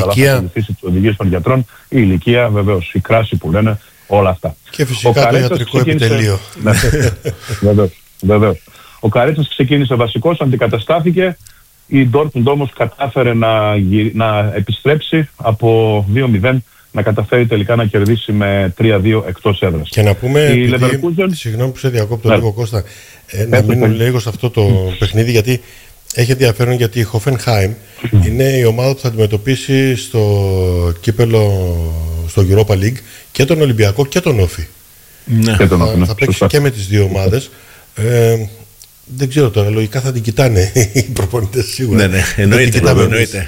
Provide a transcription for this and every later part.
αλλά θα ακολουθήσει τις οδηγίες των γιατρών, η ηλικία βεβαίως, η κράση που λένε, όλα αυτά. Και φυσικά το ιατρικό επιτελείο. Βεβαίως. Ο Καρίτσας ξεκίνησε βασικός, αντικαταστάθηκε. Η Ντόρτμουντ όμως κατάφερε να επιστρέψει από 2-0, να καταφέρει τελικά να κερδίσει με 3-2 εκτός έδρας. Και να πούμε, συγγνώμη που σε διακόπτω λίγο, Κώστα, να μείνω λίγο σε αυτό το παιχνίδι, γιατί έχει ενδιαφέρον, γιατί η Hoffenheim είναι η ομάδα που θα αντιμετωπίσει στο κύπελο, στο Europa League, και τον Ολυμπιακό και τον Όφη. Ναι. Θα παίξει και με τις δύο ομάδες. Δεν ξέρω τώρα, λογικά θα την κοιτάνε οι προπονητές σίγουρα. Ναι, εννοείται.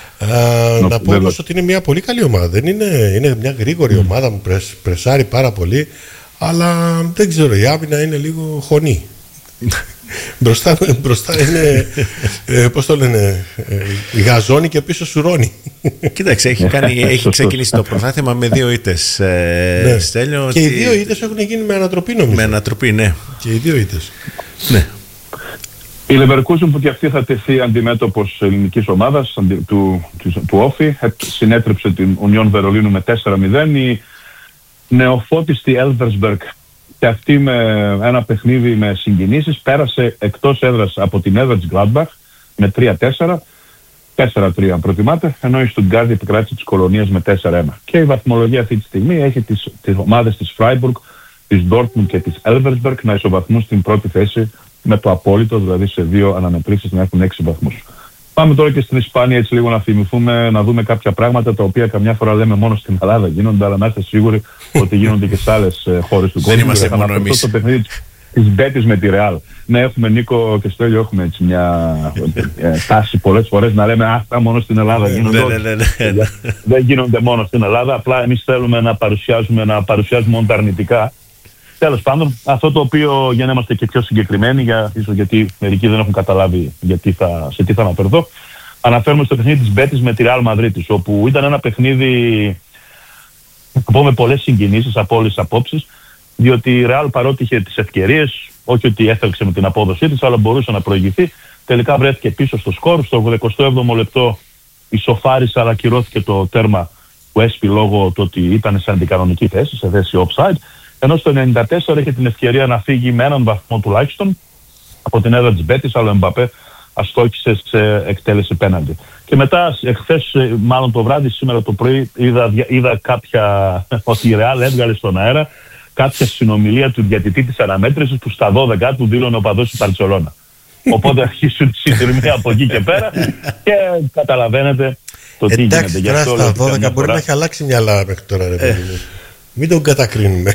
Να πω όμως ότι είναι μια πολύ καλή ομάδα. Είναι μια γρήγορη ομάδα, μου πρεσάρει πάρα πολύ, αλλά δεν ξέρω, η άμυνα είναι λίγο χωνή. Μπροστά είναι, πώς το λένε, γαζώνει και πίσω σουρώνει. Κοίταξε, έχει ξεκινήσει το πρωτάθλημα με 2 ήττες. Στέλιο, και οι 2 ήττες έχουν γίνει με ανατροπή, νομίζω. Με ανατροπή, ναι. Και οι 2 ήττες. Ναι. Η Leverkusen, που και αυτή θα τεθεί αντιμέτωπος ελληνικής ομάδας του Όφη, συνέτρεψε την Union Βερολίνου με 4-0. Η νεοφώτιστη Elversberg, και αυτή με ένα παιχνίδι με συγκινήσεις, πέρασε εκτός έδρας από την Everts Gladbach με 3-4, 4-3 αν προτιμάτε, ενώ η Στουτγκάρδη επικράτησε της Κολονίας με 4-1. Και η βαθμολογία αυτή τη στιγμή έχει τις ομάδες της Freiburg, της Dortmund και της Elversberg να ισοβαθμούν στην πρώτη θέση με το απόλυτο, δηλαδή σε 2 αναμετρήσεις να έχουν 6 βαθμούς. Πάμε τώρα και στην Ισπανία, έτσι λίγο να θυμηθούμε, να δούμε κάποια πράγματα τα οποία καμιά φορά λέμε μόνο στην Ελλάδα γίνονται, αλλά να είστε σίγουροι ότι γίνονται και σε άλλες χώρες του κόσμου. Δεν είμαστε μόνο εμείς. Το παιχνίδι της Μπέτης με τη Ρεάλ. Ναι, έχουμε, Νίκο και Στέλιο, έχουμε έτσι μια τάση πολλές φορές να λέμε αυτά μόνο στην Ελλάδα γίνονται. Δεν γίνονται μόνο στην Ελλάδα, απλά εμείς θέλουμε να παρουσιάζουμε μόνο τα αρνητικά. Τέλος πάντων, αυτό το οποίο, για να είμαστε και πιο συγκεκριμένοι, ίσως γιατί μερικοί δεν έχουν καταλάβει σε τι θα αναφερθώ, αναφέρουμε στο παιχνίδι της Μπέτης με τη Real Madrid, όπου ήταν ένα παιχνίδι με πολλές συγκινήσεις από όλες τις απόψεις, διότι η Real, παρότι είχε τις ευκαιρίες, όχι ότι έφταξε με την απόδοσή της, αλλά μπορούσε να προηγηθεί, τελικά βρέθηκε πίσω στο σκορ. Στο 87ο λεπτό ισοφάρισε, αλλά ακυρώθηκε το τέρμα που έσπη λόγω του ότι ήταν σε αντικανονική θέση, σε θέση offside. Ενώ στο 94 είχε την ευκαιρία να φύγει με έναν βαθμό τουλάχιστον από την έδρα της Μπέτης, αλλά ο Εμπαπέ αστόχησε σε εκτέλεση πέναντι. Και μετά, εχθές, μάλλον το βράδυ, σήμερα το πρωί, είδα ότι η Ρεάλ έβγαλε στον αέρα κάποια συνομιλία του διαιτητή της αναμέτρησης που στα 12 του δήλωνε ο παδός της Μπαρτσελόνα. Οπότε αρχίσουν οι συντηρημοί από εκεί και πέρα και καταλαβαίνετε το τι γίνεται. Εντάξει, τώρα στα 12 μπορεί να έχει αλλάξει μυαλά μέχρι τώρα, ρε παιδί μου. Μην τον κατακρίνουμε.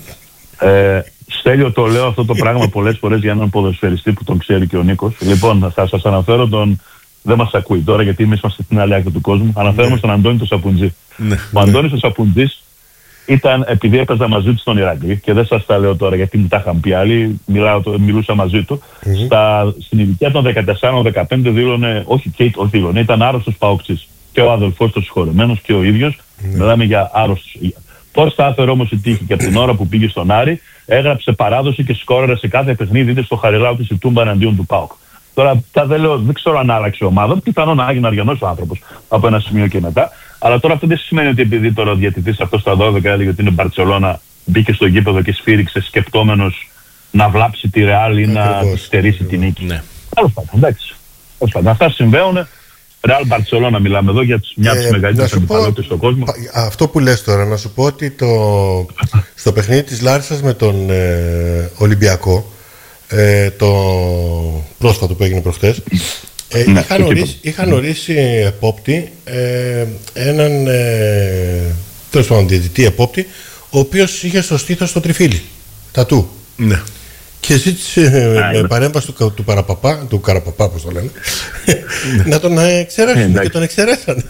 Στέλιο, το λέω αυτό το πράγμα πολλές φορές για έναν ποδοσφαιριστή που τον ξέρει και ο Νίκος. Λοιπόν, θα σας αναφέρω δεν μας ακούει τώρα γιατί εμείς είμαστε στην άλλη άκρη του κόσμου. Αναφέρομαι στον Αντώνη τον Σαπουτζή. Ο Αντώνης ο Σαπουτζής ήταν, επειδή έπαιζα μαζί του στον Ηρακλή, και δεν σας τα λέω τώρα γιατί μου τα είχαν πει άλλοι, μιλούσα μαζί του. Στην ηλικία των 14-15 δήλωνε, ήταν άρρωστος παοξής. Και ο αδελφός του συγχωρεμένος και ο ίδιος. Μιλάμε για άρρωστος. Πώς θα έφερε όμως η τύχη, και από την ώρα που πήγε στον Άρη έγραψε παράδοση και σκόραρε σε κάθε παιχνίδι, είτε στο Χαριλάου της η Τούμπα εναντίον του ΠΑΟΚ. Τώρα δεν ξέρω αν άλλαξε ομάδα, πιθανόν να έγινε αργιανός ο άνθρωπος από ένα σημείο και μετά. Αλλά τώρα αυτό δεν σημαίνει ότι επειδή τώρα ο διαιτητής αυτό στα 12 έλεγε ότι είναι Μπαρτσελόνα, μπήκε στο γήπεδο και σφύριξε σκεπτόμενος να βλάψει τη Ρεάλ ή να τη στερήσει την νίκη. Τέλος πάντων, εντάξει. Αυτά συμβαίνουν. Ρεάλ Μπαρτσελόνα μιλάμε εδώ για μια από τις μεγαλύτερες αντιπαλότητες στον κόσμο. Αυτό που λες τώρα, να σου πω ότι στο παιχνίδι της Λάρισσας με τον Ολυμπιακό, το πρόσφατο που έγινε προχτές, είχαν ορίσει επόπτη έναν τέλος πάντων διαιτητή επόπτη, ο οποίος είχε στο στήθος το τριφύλι, τατού. Ναι. Και ζήτησε με παρέμβαση του Καραπαπά, πώς το λένε, να τον εξαιρέσουν, και τον εξαιρέσανε.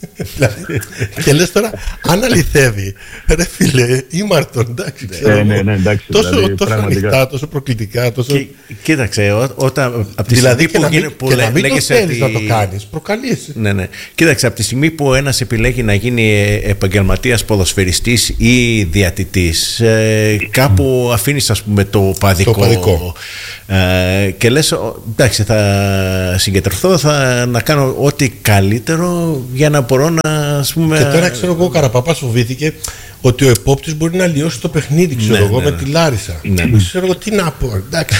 Και λες τώρα, αν αληθεύει, ρε φίλε, ήμαρτον, εντάξει, εντάξει. Τόσο ανοιχτά, τόσο προκλητικά, τόσο... Κοίταξε, όταν από τη δηλαδή στιγμή και να μην το θέλεις να το κάνεις, προκαλείς. Ναι. Κοίταξε, από τη στιγμή που ένας επιλέγει να γίνει επαγγελματίας ποδοσφαιριστής ή διατητής, κάπου αφήνεις, ας πούμε, το παδικό Και λες, εντάξει, θα συγκεντρωθώ, να κάνω ό,τι καλύτερο για να μπορώ να, ας πούμε... Και τώρα ξέρω εγώ, ο Καραπαπάς φοβήθηκε ότι ο επόπτης μπορεί να λιώσει το παιχνίδι, ξέρω εγώ, με τη Λάρισα. Ξέρω εγώ τι να πω, εντάξει.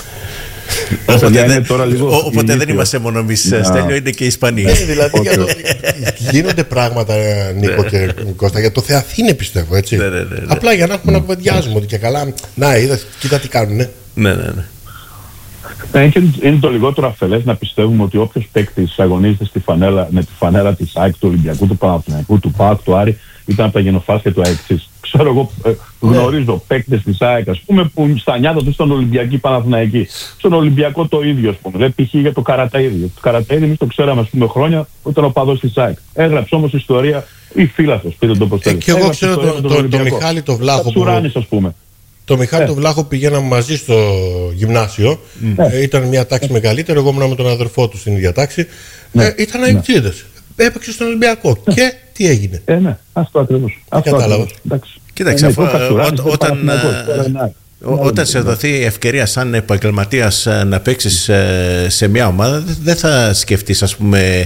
Οπότε δεν είμαστε μόνο εμείς, Στέλιο, είναι και οι Ισπανοί. Δηλαδή γίνονται πράγματα, Νίκο και Κώστα, για το Θεαθήνε, πιστεύω, έτσι. Απλά για να έχουμε να κουβεντιάζουμε ότι και καλά. Να, είδα, κοίτα τι κάνουνε. Ναι. Είναι το λιγότερο αφελές να πιστεύουμε ότι όποιος παίκτης αγωνίζεται με τη φανέλα της ΑΕΚ, του Ολυμπιακού, του Παναθηναϊκού, του ΠΑΟΚ, του Άρη, ήταν από τα γενοφάσκια του ΑΕΚ. Ξέρω εγώ, γνωρίζω παίκτες της ΑΕΚ, ας πούμε, που στα νιάτα του ήταν Ολυμπιακοί, Παναθηναϊκοί. Στον Ολυμπιακό το ίδιο, ας πούμε. Δεν π.χ. για το Καραταΐδη. Το Καραταΐδη εμείς το ξέραμε, ας πούμε, χρόνια, ήταν ο παδός της ΑΕΚ. Έγραψε όμως ιστορία ή φίλαθος, πείτε το πώς θέλετε. Και εγώ ξέρω τον Μιχάλη τον Βλάχο. Το Μιχάλη τον Βλάχο πηγαίναμε μαζί στο γυμνάσιο. Ήταν μια τάξη μεγαλύτερη. Εγώ ήμουν με τον αδερφό του στην ίδια τάξη. Ήταν αεκτήδες. Έπαιξε στον Ολυμπιακό. Και τι έγινε. Ναι, αυτό ακριβώς. Κατάλαβα. Κοίταξε, όταν σε δοθεί η ευκαιρία σαν επαγγελματίας να παίξεις σε μια ομάδα, δεν θα σκεφτείς, ας πούμε,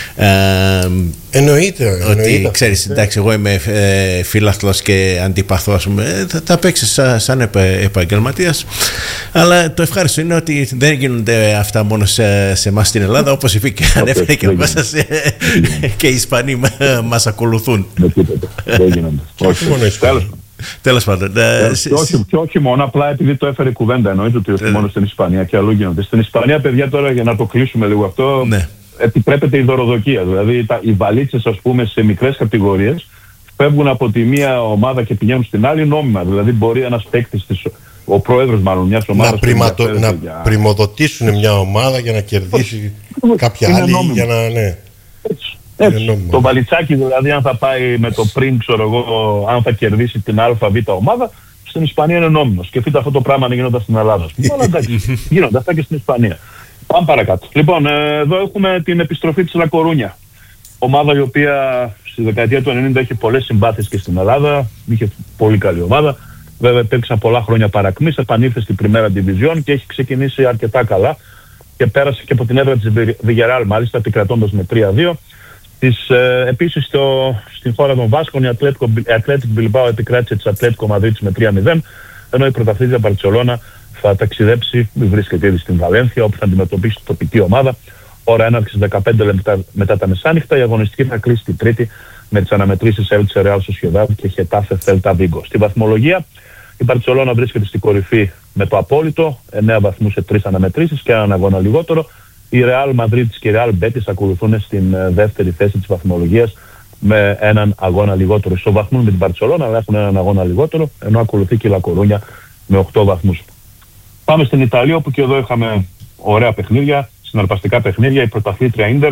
ότι ξέρεις, εντάξει, εγώ είμαι φίλαθλος και αντιπαθώ, ας πούμε, θα παίξεις σαν επαγγελματίας. Αλλά το ευχάριστο είναι ότι δεν γίνονται αυτά μόνο σε εμάς στην Ελλάδα, όπως είπε και ανέφερε και μέσα και οι Ισπανοί μας ακολουθούν. Δεν γίνονται. Όχι μόνο οι Ισπανοί. Τέλος πάντων. Και όχι μόνο, απλά επειδή το έφερε κουβέντα, εννοείται ότι όχι μόνο στην Ισπανία και αλλού γίνονται. Στην Ισπανία, παιδιά, τώρα για να το κλείσουμε λίγο αυτό, επιτρέπεται η δωροδοκία. Δηλαδή οι βαλίτσες, ας πούμε, σε μικρές κατηγορίες φεύγουν από τη μία ομάδα και πηγαίνουν στην άλλη νόμιμα. Δηλαδή μπορεί ένας παίκτης, ο πρόεδρος μάλλον μιας ομάδας, να πρημοδοτήσουν μια ομάδα για να κερδίσει κάποια άλλη. Για να, ναι. Έτσι, το βαλιτσάκι δηλαδή, αν θα πάει με το πριν, ξέρω εγώ, αν θα κερδίσει την ΑΒ ομάδα, στην Ισπανία είναι νόμιμο. Σκεφτείτε αυτό το πράγμα να γίνονταν στην Ελλάδα. Αλλά εντάξει, γίνονται αυτά και στην Ισπανία. Πάμε παρακάτω. Λοιπόν, εδώ έχουμε την επιστροφή της Λα Κορούνια. Ομάδα η οποία στη δεκαετία του 90 είχε πολλές συμπάθειες και στην Ελλάδα. Είχε πολύ καλή ομάδα. Βέβαια, παίξαν πολλά χρόνια παρακμής, επανήλθε στην Πριμέρα Division και έχει ξεκινήσει αρκετά καλά. Και πέρασε και από την έδρα της Villarreal, μάλιστα, επικρατώντας με 3-2. Επίσης στην χώρα των Βάσκων η Athletic Bilbao επικράτησε της Ατλέτικο Μαδρίτης με 3-0, ενώ η πρωταθλήτρια Μπαρτσελώνα θα ταξιδέψει, βρίσκεται ήδη στην Βαλένθια, όπου θα αντιμετωπίσει την τοπική ομάδα. Ώρα έναρξης 15 λεπτά μετά τα μεσάνυχτα. Η αγωνιστική θα κλείσει την Τρίτη με τις αναμετρήσεις Elche Real Sociedad και Getafe Celta Vigo. Στη βαθμολογία η Μπαρτσελώνα βρίσκεται στην κορυφή με το απόλυτο, 9 βαθμούς σε 3 αναμετρήσεις και έναν αγώνα λιγότερο. Η Real Madrid και η Real Betis ακολουθούν στην δεύτερη θέση της βαθμολογίας με έναν αγώνα λιγότερο. Ισοβαθμούν με την Μπαρτσελώνα, αλλά έχουν έναν αγώνα λιγότερο, ενώ ακολουθεί και η Λα Κορούνια με 8 βαθμούς. Πάμε στην Ιταλία, όπου και εδώ είχαμε ωραία παιχνίδια, συναρπαστικά παιχνίδια. Η πρωταθλήτρια Ίντερ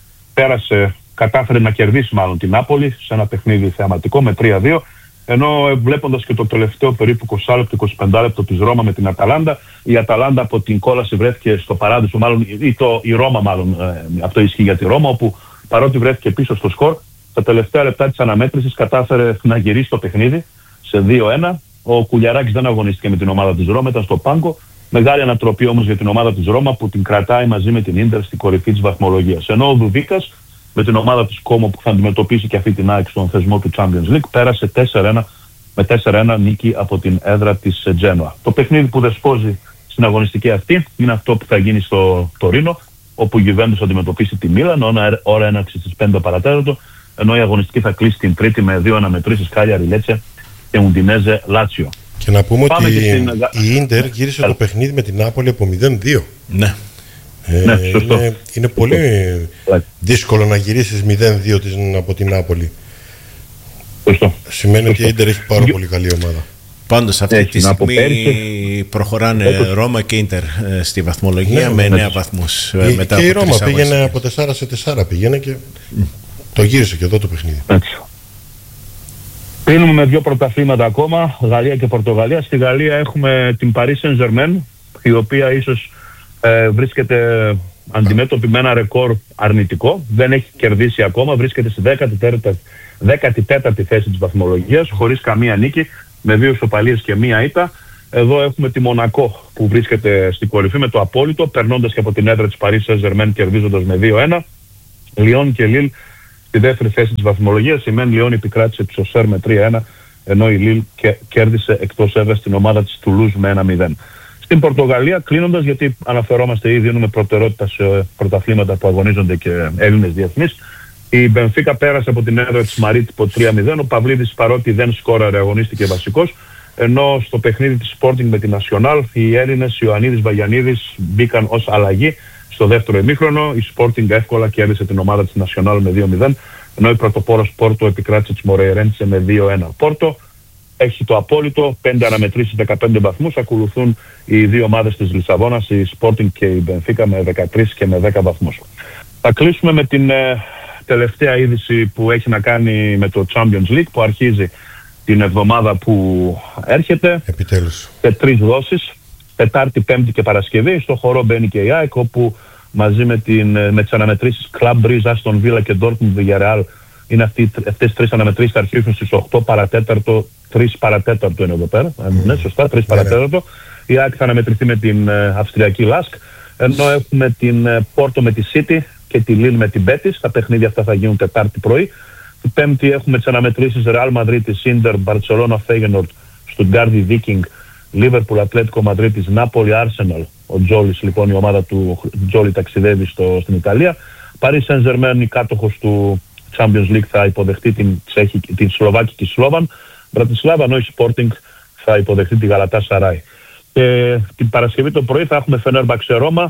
κατάφερε να κερδίσει μάλλον την Νάπολη σε ένα παιχνίδι θεαματικό με 3-2. Ενώ βλέποντας και το τελευταίο περίπου 20 λεπτό, 25 λεπτό της Ρώμα με την Αταλάντα, η Αταλάντα από την κόλαση βρέθηκε στο παράδεισο, μάλλον, ή η Ρώμα μάλλον, αυτό ισχύει για τη Ρώμα, όπου παρότι βρέθηκε πίσω στο σκορ, τα τελευταία λεπτά της αναμέτρησης κατάφερε να γυρίσει το παιχνίδι σε 2-1. Ο Κουλιαράκης δεν αγωνίστηκε με την ομάδα της Ρώμα, ήταν στο πάγκο. Μεγάλη ανατροπή όμως για την ομάδα της Ρώμα, που την κρατάει μαζί με την Ίντερ στην κορυφή της βαθμολογίας. Ενώ ο Δουδίκας με την ομάδα της Κόμο, που θα αντιμετωπίσει και αυτή την ΑΕΚ στον θεσμό του Champions League, πέρασε 4-1 με 4-1 νίκη από την έδρα της Τζένοα. Το παιχνίδι που δεσπόζει στην αγωνιστική αυτή είναι αυτό που θα γίνει στο Τωρίνο, όπου η Juventus θα αντιμετωπίσει τη Μίλαν, ώρα έναρξης στις 5 παρατέταρτο, ενώ η αγωνιστική θα κλείσει την Τρίτη με 2 αναμετρήσεις, Κάλιαρι Λέτσε και Ουντινέζε Λάτσιο. Και να πούμε ότι η Ίντερ γύρισε το παιχνίδι με την Νάπολη από 0-2. Ναι. Είναι πολύ δύσκολο να γυρίσεις 0-2 από την Νάπολη. Σημαίνει ότι η Ίντερ έχει πάρα πολύ καλή ομάδα. Πάντως αυτή τη στιγμή προχωράνε Ρώμα και Ίντερ στη βαθμολογία με 9 βαθμούς. Και η Ρώμα πήγαινε από 4 σε 4 πήγαινε και το γύρισε και εδώ το παιχνίδι. Πίνουμε με 2 πρωταθλήματα ακόμα, Γαλλία και Πορτογαλία. Στη Γαλλία έχουμε την Paris Saint-Germain, η οποία ίσως βρίσκεται αντιμέτωπη με ένα ρεκόρ αρνητικό. Δεν έχει κερδίσει ακόμα, βρίσκεται στη 14η θέση της βαθμολογίας, χωρίς καμία νίκη, με 2 ισοπαλίες και 1 ήττα. Εδώ έχουμε τη Μονακό που βρίσκεται στην κορυφή με το απόλυτο, περνώντας και από την έδρα της Paris Saint-Germain, κερδίζοντας με 2-1. Λιόν και Λίλ στη δεύτερη θέση της βαθμολογίας. Η Μεν Λιόν επικράτησε τη Σοσέρ με 3-1, ενώ η Λίλ κέρδισε εκτός έδρας την ομάδα της Τουλούζ με 1-0. Στην Πορτογαλία, κλείνοντας, γιατί αναφερόμαστε ή δίνουμε προτεραιότητα σε πρωταθλήματα που αγωνίζονται και Έλληνες διεθνείς, η Μπενφίκα πέρασε από την έδρα της Μαρίτιμο 3-0. Ο Παυλίδης, παρότι δεν σκόραρε, αγωνίστηκε βασικός. Ενώ στο παιχνίδι της Sporting με την Nacional, οι Έλληνες Ιωαννίδης Βαγιανίδης μπήκαν ως αλλαγή στο δεύτερο ημίχρονο. Η Sporting εύκολα κέρδισε την ομάδα της Nacional με 2-0. Ενώ η πρωτοπόρος Πόρτο επικράτησε της Μορεϊρέντσε με 2-1. Πόρτο έχει το απόλυτο, 5 αναμετρήσεις, 15 βαθμούς. Ακολουθούν οι δύο ομάδες της Λισαβόνας, η Sporting και η Μπενφίκα, με 13 και με 10 βαθμούς. Θα κλείσουμε με την τελευταία είδηση που έχει να κάνει με το Champions League, που αρχίζει την εβδομάδα που έρχεται. Επιτέλους. Σε 3 δόσεις, Τετάρτη, Πέμπτη και Παρασκευή. Στο χορό μπαίνει και η ΑΕΚ, όπου μαζί με τις αναμετρήσεις Club Brugge, Aston Villa και Dortmund Villarreal, είναι αυτές 3 αναμετρήσεις θα αρχίσουν στις 8 παρατέταρτο, 3 παρατέταρτο είναι εδώ πέρα. Ναι, σωστά, 3 παρατέταρτο. Η ΑΕΚ θα αναμετρηθεί με την Αυστριακή Λάσκ, ενώ έχουμε την Πόρτο με τη City και τη Lille με την Betis. Τα παιχνίδια αυτά θα γίνουν Τετάρτη πρωί. Την Πέμπτη έχουμε τις αναμετρήσεις Real Madrid, Inter, Barcelona, Feyenoord, Stuttgart, Viking, Liverpool, Atletico Madrid, Napoli, Arsenal. Ο Τζόλης, λοιπόν, η ομάδα του Τζόλη ταξιδεύει στην Ιταλία. Paris Saint-Germain, η κάτοχος του Champions League, θα υποδεχτεί την Σλοβάκικη Σλόβαν Μπρατισλάβα, ενώ η Sporting θα υποδεχτεί τη Γαλατά Σαράι. Και την Παρασκευή το πρωί θα έχουμε Fenerbahce Ρώμα,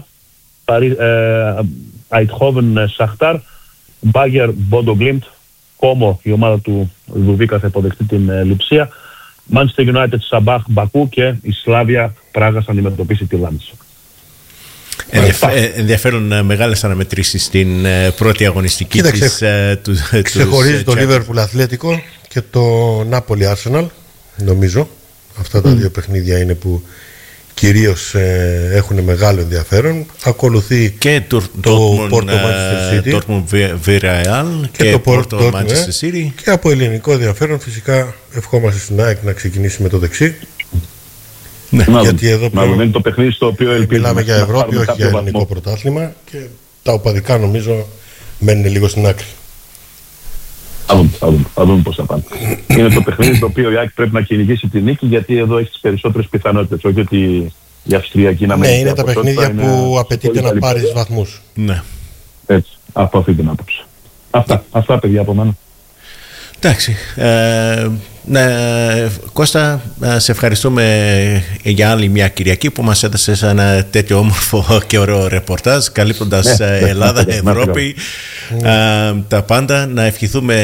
Eindhoven Σαχτάρ, Μπάγερ Bodo Glimt, Κόμο, η ομάδα του Δουβίκα, θα υποδεχτεί την Λειψία, Manchester United Σαμπάχ Μπακού και η Σλάβια Πράγα θα αντιμετωπίσει τη Λάντς. Ενδιαφέρον μεγάλες αναμετρήσεις στην πρώτη αγωνιστική της ξεχωρίζει το Liverpool Αθλέτικο και το Napoli Arsenal, νομίζω. Αυτά τα δύο παιχνίδια είναι που κυρίως έχουν μεγάλο ενδιαφέρον. Ακολουθεί και το Porto Manchester City, Dortmund Villarreal και το Porto Manchester City. Και από ελληνικό ενδιαφέρον φυσικά ευχόμαστε στην ΑΕΚ να ξεκινήσει με το δεξί. Ναι. Γιατί εδώ είναι το παιχνίδι στο οποίο μιλάμε για Ευρώπη, όχι για ελληνικό πρωτάθλημα, και τα οπαδικά νομίζω μένουν λίγο στην άκρη. Θα δούμε πώς θα πάνε. Είναι το παιχνίδι το οποίο η ΑΕΚ πρέπει να κυνηγήσει τη νίκη, γιατί εδώ έχει τις περισσότερες πιθανότητες. Όχι ότι η Αυστριακή να μένει. Ναι, είναι τα παιχνίδια που απαιτείται να πάρεις βαθμούς. Ναι. Έτσι, από αυτή την άποψη. Αυτά παιδιά από μένα. Εντάξει. Κώστα, σε ευχαριστούμε για άλλη μια Κυριακή που μας έδωσες ένα τέτοιο όμορφο και ωραίο ρεπορτάζ, καλύπτοντας Ελλάδα, Ευρώπη, τα πάντα. Να ευχηθούμε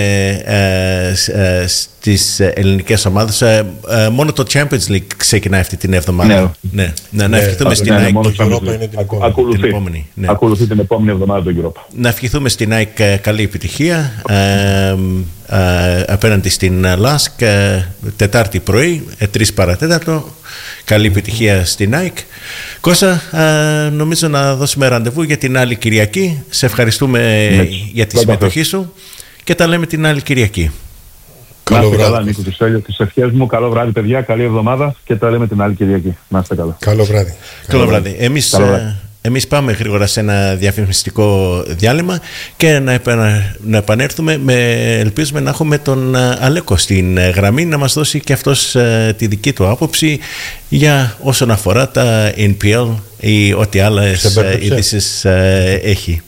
στις ελληνικές ομάδες. Μόνο το Champions League ξεκινάει αυτή την εβδομάδα. Να ευχηθούμε στην ΑΕΚ. Ακολουθεί την επόμενη εβδομάδα το Europa. Να ευχηθούμε στην ΑΕΚ καλή επιτυχία απέναντι στην ΛΑΣΚ Τετάρτη πρωί, 3 παρατέταρτο. Καλή επιτυχία στην ΑΕΚ. Κώστα, νομίζω να δώσουμε ραντεβού για την άλλη Κυριακή. Σε ευχαριστούμε για τη συμμετοχή σου και τα λέμε την άλλη Κυριακή. Καλό βράδυ. Καλά, Νίκο Τουσέλιο. Τις ευχές μου. Καλό βράδυ, παιδιά. Καλή εβδομάδα και τα λέμε την άλλη Κυριακή. Να είστε καλά. Καλό βράδυ. Καλό βράδυ. Εμείς πάμε γρήγορα σε ένα διαφημιστικό διάλειμμα και να επανέλθουμε ελπίζουμε να έχουμε τον Αλέκο στην γραμμή να μας δώσει και αυτός τη δική του άποψη για όσον αφορά τα NPL ή ό,τι άλλες ειδήσεις έχει.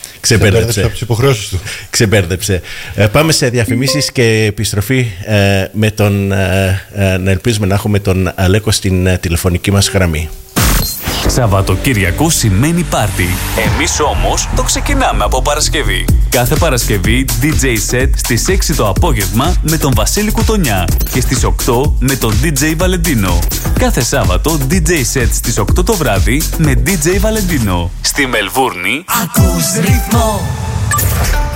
Ξεμπέρδεψε. Πάμε σε διαφημίσεις και επιστροφή με να ελπίζουμε να έχουμε τον Αλέκο στην τηλεφωνική μας γραμμή. Σαββατοκύριακο σημαίνει πάρτι. Εμείς όμως το ξεκινάμε από Παρασκευή. Κάθε Παρασκευή DJ set στις 6 το απόγευμα με τον Βασίλη Κουτονιά και στις 8 με τον DJ Βαλεντίνο. Κάθε Σάββατο DJ set στις 8 το βράδυ με DJ Βαλεντίνο. Στη Μελβούρνη ακούς ρυθμό.